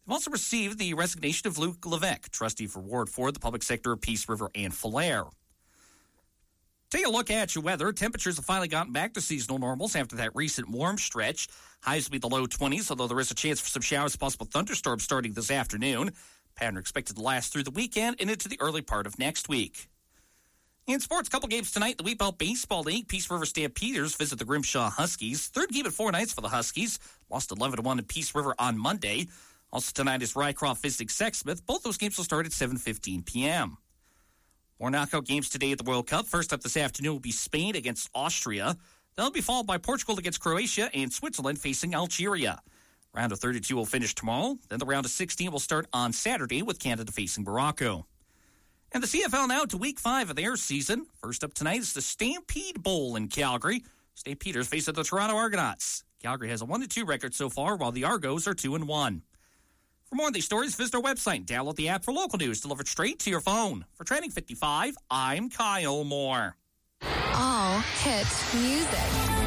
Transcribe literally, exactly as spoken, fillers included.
They've also received the resignation of Luke Levesque, trustee for Ward four, the public sector of Peace River and Falher. Take a look at your weather. Temperatures have finally gotten back to seasonal normals after that recent warm stretch. Highs will be the low twenties, although there is a chance for some showers, possible thunderstorms starting this afternoon. Pattern expected to last through the weekend and into the early part of next week. In sports, a couple games tonight. The Wheatbelt Baseball League, Peace River Stampeders visit the Grimshaw Huskies. Third game at four nights for the Huskies. Lost eleven to one in Peace River on Monday. Also tonight is Rycroft visiting Sexsmith. Both those games will start at seven fifteen p.m. More knockout games today at the World Cup. First up this afternoon will be Spain against Austria. They'll be followed by Portugal against Croatia and Switzerland facing Algeria. Round of thirty-two will finish tomorrow. Then the round of sixteen will start on Saturday with Canada facing Morocco. And the C F L now to week five of their season. First up tonight is the Stampede Bowl in Calgary. Stampeders face the Toronto Argonauts. Calgary has a one to two record so far, while the Argos are two and one. For more on these stories, visit our website. Download the app for local news delivered straight to your phone. For Trending fifty-five, I'm Kyle Moore. All hit music.